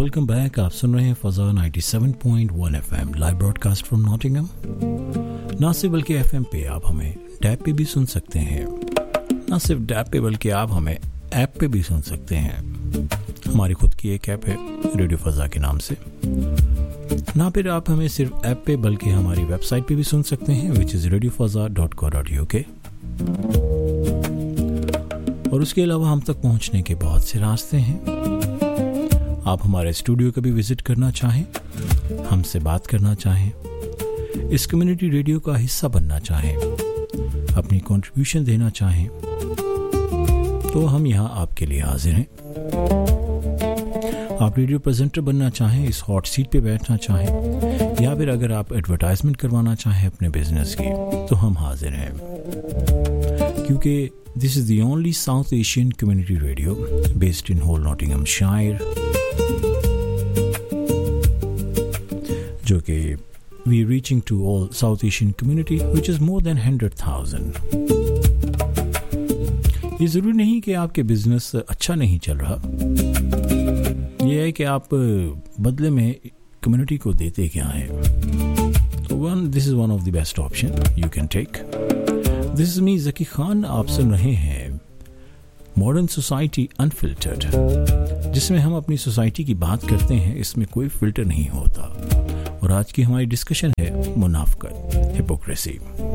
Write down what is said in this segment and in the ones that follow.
Welcome back. आप सुन रहे हैं फजा 97.1 FM live broadcast from Nottingham. ना सिर्फ बल्कि FM पे आप हमें टैब पे भी सुन सकते हैं, ना सिर्फ टैब पे बल्कि आप हमें ऐप पे भी सुन सकते हैं। हमारी खुद की एक ऐप है रेडियो फजा के नाम से। ना फिर आप हमें सिर्फ ऐप पे बल्कि हमारी वेबसाइट पे भी सुन सकते हैं विच इज़ radiofaza.co.uk। और उसके अलावा हम तक पहुंचने के बहुत से रास्ते हैं। आप हमारे स्टूडियो का भी विजिट करना चाहें, हमसे बात करना चाहें, इस कम्युनिटी रेडियो का हिस्सा बनना चाहें, अपनी कंट्रीब्यूशन देना चाहें, तो हम यहाँ आपके लिए हाजिर हैं। आप रेडियो प्रेजेंटर बनना चाहें, इस हॉट सीट पे बैठना चाहें, या फिर अगर आप एडवर्टाइजमेंट करवाना चाहें अपने बिजनेस की, तो हम हाजिर हैं। क्योंकि this is the only south Asian community radio based in whole Nottinghamshire, जो कि we are reaching to all South Asian community which is more than 100,000। ये ज़रूरी नहीं कि आपके बिजनेस अच्छा नहीं चल रहा, ये है कि आप बदले में कम्युनिटी को देते क्या हैं। तो this is one of the best option you can take। This is me Zaki Khan. आप सुन रहे हैं मॉडर्न सोसाइटी अनफिल्टर्ड, जिसमें हम अपनी सोसाइटी की बात करते हैं, इसमें कोई फिल्टर नहीं होता। और आज की हमारी डिस्कशन है मुनाफिकत, हिपोक्रेसी।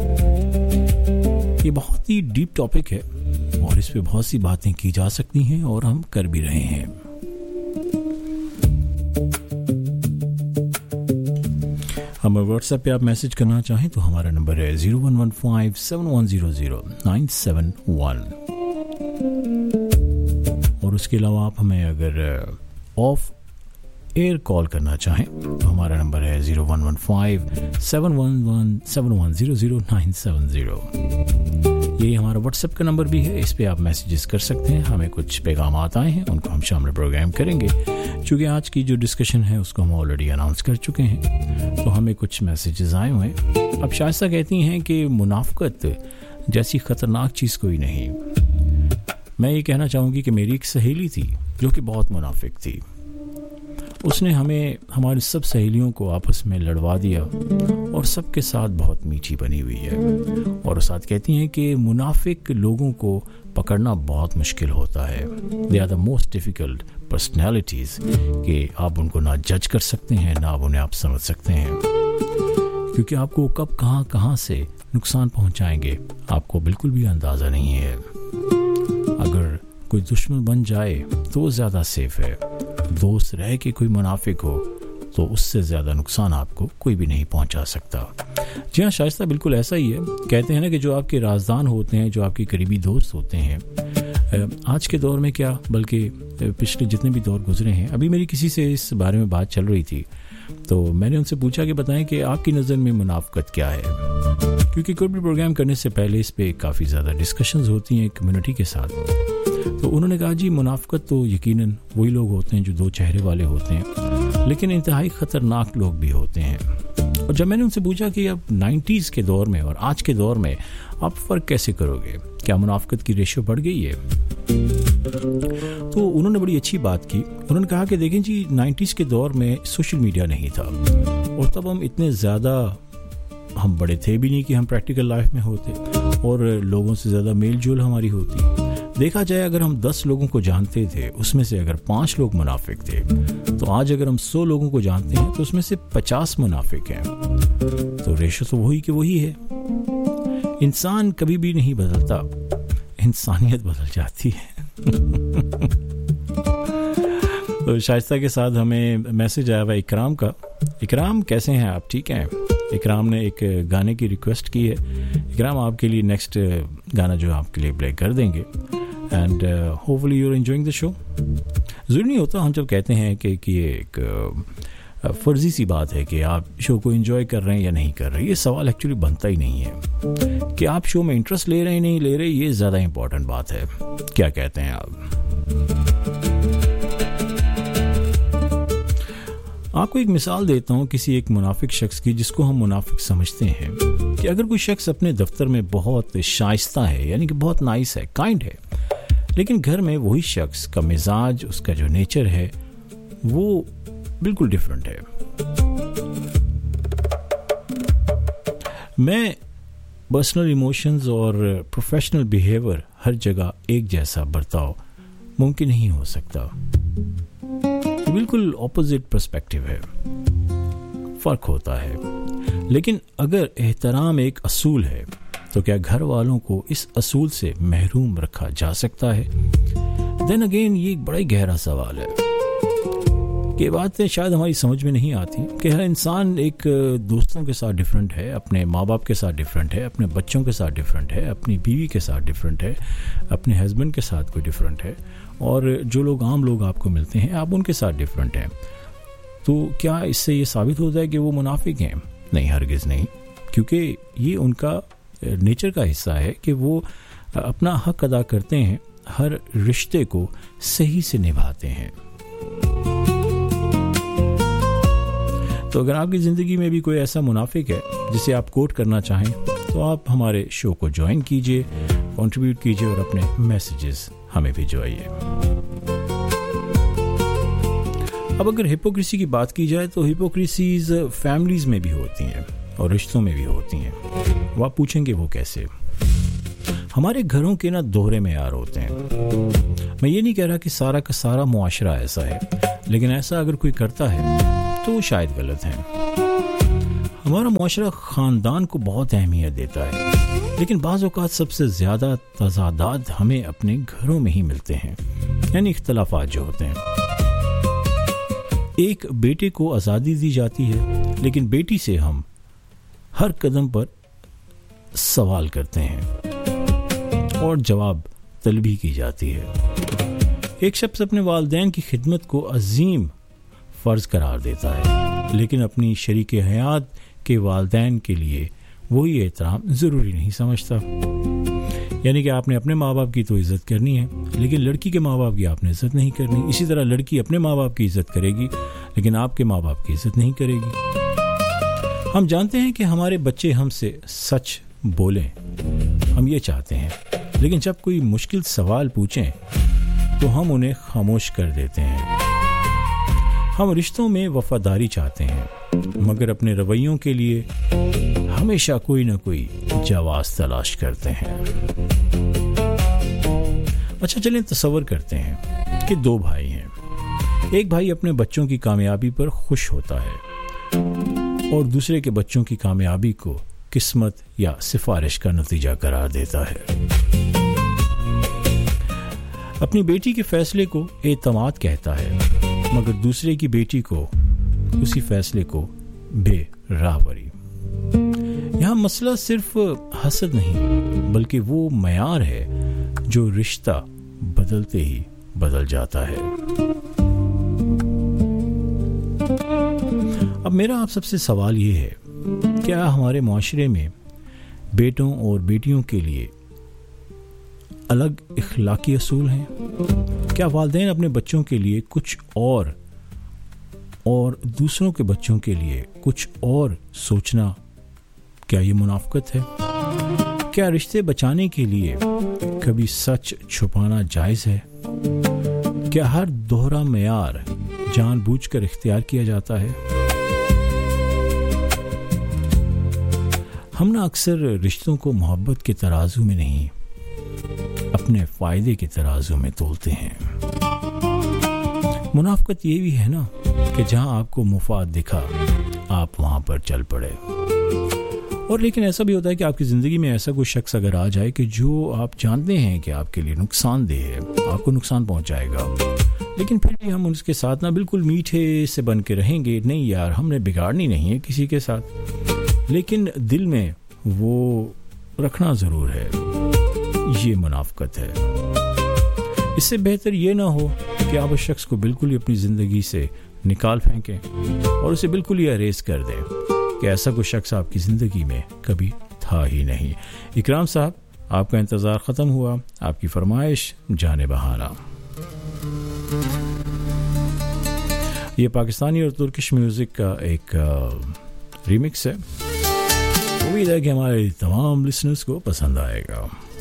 ये बहुत ही डीप टॉपिक है और इस पे बहुत सी बातें की जा सकती हैं और हम कर भी रहे हैं। हमें व्हाट्सएप पे आप मैसेज करना चाहें तो हमारा नंबर है 011571000971। और उसके अलावा आप हमें अगर ऑफ एयर कॉल करना चाहें तो हमारा नंबर है 01157117100970। यही हमारा व्हाट्सएप का नंबर भी है, इस पे आप मैसेजेस कर सकते हैं। हमें कुछ पैगाम आए हैं, उनको हम शामिल प्रोग्राम करेंगे। चूँकि आज की जो डिस्कशन है उसको हम ऑलरेडी अनाउंस कर चुके हैं, तो हमें कुछ मैसेजेस आए हुए हैं। अब शाइस्ता कहती हैं कि मुनाफिकत जैसी ख़तरनाक चीज़ कोई नहीं। मैं ये कहना चाहूँगी कि मेरी एक सहेली थी जो कि बहुत मुनाफिक थी। उसने हमें, हमारी सब सहेलियों को आपस में लड़वा दिया और सबके साथ बहुत मीठी बनी हुई है। और साथ कहती हैं कि मुनाफिक लोगों को पकड़ना बहुत मुश्किल होता है। They are the most difficult personalities कि आप उनको ना जज कर सकते हैं, ना उन्हें आप समझ सकते हैं, क्योंकि आपको कब कहाँ से नुकसान पहुँचाएंगे आपको बिल्कुल भी अंदाज़ा नहीं है। अगर कोई दुश्मन बन जाए तो वो ज़्यादा सेफ है। दोस्त रह के कोई मुनाफिक हो तो उससे ज़्यादा नुकसान आपको कोई भी नहीं पहुंचा सकता। जी हाँ शाइस्ता, बिल्कुल ऐसा ही है। कहते हैं ना कि जो आपके राजदान होते हैं, जो आपके करीबी दोस्त होते हैं, आज के दौर में क्या बल्कि पिछले जितने भी दौर गुजरे हैं, अभी मेरी किसी से इस बारे में बात चल रही थी तो मैंने उनसे पूछा कि बताएं कि आपकी नज़र में मुनाफिकत क्या है। क्योंकि कोई भी प्रोग्राम करने से पहले इस पे काफ़ी ज़्यादा डिस्कशंस होती हैं कम्युनिटी के साथ। तो उन्होंने कहा जी मुनाफिकत तो यकीनन वही लोग होते हैं जो दो चेहरे वाले होते हैं, लेकिन इंतहाई ख़तरनाक लोग भी होते हैं। और जब मैंने उनसे पूछा कि अब 90s के दौर में और आज के दौर में आप फ़र्क कैसे करोगे, क्या मुनाफिकत की रेशियो बढ़ गई है, तो उन्होंने बड़ी अच्छी बात की। उन्होंने कहा कि देखें जी 90s के दौर में सोशल मीडिया नहीं था और तब हम इतने ज़्यादा हम बड़े थे भी नहीं कि हम प्रैक्टिकल लाइफ में होते, और लोगों से ज़्यादा मेल जोल हमारी होती। देखा जाए अगर हम 10 लोगों को जानते थे उसमें से अगर 5 लोग मुनाफिक थे, तो आज अगर हम 100 लोगों को जानते हैं तो उसमें से 50 मुनाफिक हैं। तो रेशो तो वही कि वही है। इंसान कभी भी नहीं बदलता, इंसानियत बदल जाती है। तो शाइस्ता के साथ हमें मैसेज आया हुआ इकराम का। इकराम कैसे हैं आप, ठीक हैं? इकराम ने एक गाने की रिक्वेस्ट की है। इकराम आपके लिए नेक्स्ट गाना जो आपके लिए प्ले कर देंगे, and hopefully you are enjoying the show. ज़रूरी नहीं होता हम जब कहते हैं कि ये एक फ़र्ज़ी सी बात है कि आप शो को एंजॉय कर रहे हैं या नहीं कर रहे। ये सवाल एक्चुअली बनता ही नहीं है कि आप शो में इंटरेस्ट ले रहे हैं नहीं ले रहे, ये ज़्यादा इंपॉर्टेंट बात है। क्या कहते हैं आप? आपको एक मिसाल देता हूँ किसी एक मुनाफिक शख्स की, जिसको हम मुनाफिक समझते हैं, कि अगर कोई शख्स अपने दफ्तर में बहुत शाइस्ता है, यानी कि बहुत नाइस है, काइंड है, लेकिन घर में वही शख्स का मिजाज, उसका जो नेचर है وہ بالکل ڈفرینٹ ہے. میں پرسنل ایموشنز اور پروفیشنل بیہیویئر ہر جگہ ایک جیسا برتاؤ ممکن نہیں ہو سکتا. بالکل اپوزٹ پرسپیکٹیو ہے, فرق ہوتا ہے. لیکن اگر احترام ایک اصول ہے تو کیا گھر والوں کو اس اصول سے محروم رکھا جا سکتا ہے؟ دین اگین یہ ایک بڑا ہی گہرا سوال ہے کہ باتیں شاید ہماری سمجھ میں نہیں آتی کہ ہر انسان ایک دوستوں کے ساتھ ڈیفرنٹ ہے, اپنے ماں باپ کے ساتھ ڈیفرنٹ ہے, اپنے بچوں کے ساتھ ڈیفرنٹ ہے, اپنی بیوی کے ساتھ ڈیفرنٹ ہے, اپنے ہسبینڈ کے ساتھ کوئی ڈیفرنٹ ہے, اور جو لوگ عام لوگ آپ کو ملتے ہیں آپ ان کے ساتھ ڈیفرنٹ ہیں. تو کیا اس سے یہ ثابت ہوتا ہے کہ وہ منافق ہیں؟ نہیں, ہرگز نہیں, کیونکہ یہ ان کا نیچر کا حصہ ہے کہ وہ اپنا حق ادا کرتے ہیں, ہر رشتے کو صحیح سے نبھاتے ہیں. تو اگر آپ کی زندگی میں بھی کوئی ایسا منافق ہے جسے آپ کوٹ کرنا چاہیں تو آپ ہمارے شو کو جوائن کیجئے, کنٹریبیوٹ کیجئے اور اپنے میسیجز ہمیں بھیجوائیے. اب اگر ہپوکریسی کی بات کی جائے تو ہپوکریسیز فیملیز میں بھی ہوتی ہیں اور رشتوں میں بھی ہوتی ہیں. وہ آپ پوچھیں گے وہ کیسے؟ ہمارے گھروں کے دوہرے معیار ہوتے ہیں. میں یہ نہیں کہہ رہا کہ سارا کا سارا معاشرہ ایسا ہے, لیکن ایسا اگر کوئی کرتا ہے تو وہ شاید غلط ہیں. ہمارا معاشرہ خاندان کو بہت اہمیت دیتا ہے, لیکن بعض اوقات سب سے زیادہ تضادات ہمیں اپنے گھروں میں ہی ملتے ہیں, یعنی اختلافات جو ہوتے ہیں. ایک بیٹے کو آزادی دی جاتی ہے, لیکن بیٹی سے ہم ہر قدم پر سوال کرتے ہیں اور جواب طلبی کی جاتی ہے. ایک شخص اپنے والدین کی خدمت کو عظیم فرض قرار دیتا ہے, لیکن اپنی شریک حیات کے والدین کے لیے وہی احترام ضروری نہیں سمجھتا. یعنی کہ آپ نے اپنے ماں باپ کی تو عزت کرنی ہے, لیکن لڑکی کے ماں باپ کی آپ نے عزت نہیں کرنی. اسی طرح لڑکی اپنے ماں باپ کی عزت کرے گی, لیکن آپ کے ماں باپ کی عزت نہیں کرے گی. ہم جانتے ہیں کہ ہمارے بچے ہم سے سچ بولیں, ہم یہ چاہتے ہیں, لیکن جب کوئی مشکل سوال پوچھیں تو ہم انہیں خاموش کر دیتے ہیں. ہم رشتوں میں وفاداری چاہتے ہیں, مگر اپنے رویوں کے لیے ہمیشہ کوئی نہ کوئی جواز تلاش کرتے ہیں. اچھا چلیں تصور کرتے ہیں کہ دو بھائی ہیں. ایک بھائی اپنے بچوں کی کامیابی پر خوش ہوتا ہے اور دوسرے کے بچوں کی کامیابی کو قسمت یا سفارش کا نتیجہ قرار دیتا ہے. اپنی بیٹی کے فیصلے کو اعتماد کہتا ہے, مگر دوسرے کی بیٹی کو اسی فیصلے کو بے راہبری. یہاں مسئلہ صرف حسد نہیں, بلکہ وہ معیار ہے جو رشتہ بدلتے ہی بدل جاتا ہے. اب میرا آپ سب سے سوال یہ ہے, کیا ہمارے معاشرے میں بیٹوں اور بیٹیوں کے لیے الگ اخلاقی اصول ہیں؟ کیا والدین اپنے بچوں کے لیے کچھ اور دوسروں کے بچوں کے لیے کچھ اور سوچنا, کیا یہ منافقت ہے؟ کیا رشتے بچانے کے لیے کبھی سچ چھپانا جائز ہے؟ کیا ہر دوہرا معیار جان بوجھ کر اختیار کیا جاتا ہے؟ ہم اکثر رشتوں کو محبت کے ترازو میں نہیں, اپنے فائدے کے ترازو میں تولتے ہیں. منافقت یہ بھی ہے کہ جہاں آپ کو مفاد دکھا آپ وہاں پر چل پڑے. اور لیکن ایسا بھی ہوتا ہے کہ آپ کی زندگی میں ایسا کوئی شخص اگر آ جائے کہ جو آپ جانتے ہیں کہ آپ کے لیے نقصان دہ ہے, آپ کو نقصان پہنچائے گا, لیکن پھر بھی ہم اس کے ساتھ بالکل میٹھے سے بن کے رہیں گے. نہیں یار, ہم نے بگاڑنی نہیں ہے کسی کے ساتھ, لیکن دل میں وہ رکھنا ضرور ہے. یہ منافقت ہے. اس سے بہتر یہ نہ ہو کہ آپ اس شخص کو بالکل ہی اپنی زندگی سے نکال پھینکیں اور اسے بالکل ہی اریز کر دیں کہ ایسا کوئی شخص آپ کی زندگی میں کبھی تھا ہی نہیں. اکرام صاحب, آپ کا انتظار ختم ہوا, آپ کی فرمائش جانے بہانا. یہ پاکستانی اور ترکش میوزک کا ایک ریمکس ہے. امید ہے کہ ہمارے تمام لسنرز کو پسند آئے گا.